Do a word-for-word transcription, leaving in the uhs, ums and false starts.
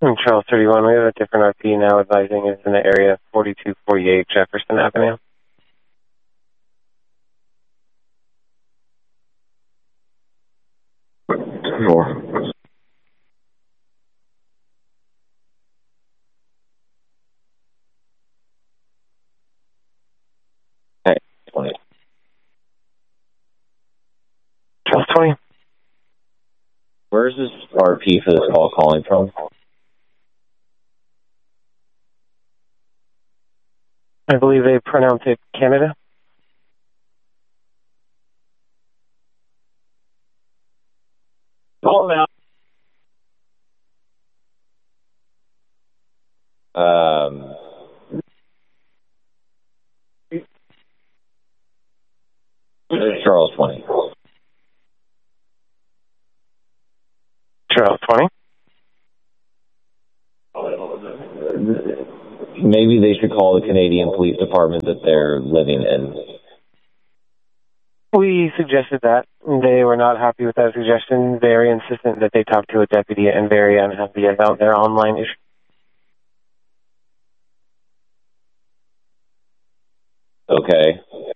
In Charles thirty-one, we have a different R P now advising it's in the area forty-two forty-eight Jefferson Avenue. Sure. Hey, twenty. Charles twenty. Where is this R P for this call calling from? I believe they pronounce it Canada. Call now. Um, Charles twenty. Charles twenty. Maybe they should call the Canadian Police Department that they're living in. We suggested that. They were not happy with that suggestion. Very insistent that they talk to a deputy and very unhappy about their online issue. Okay.